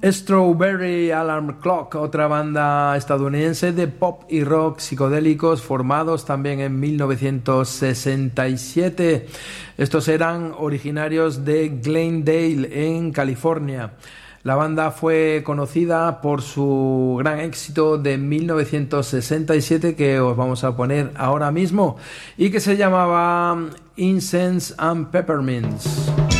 Strawberry Alarm Clock, otra banda estadounidense de pop y rock psicodélicos formados también en 1967. Estos eran originarios de Glendale, en California. La banda fue conocida por su gran éxito de 1967 que os vamos a poner ahora mismo y que se llamaba Incense and Peppermints.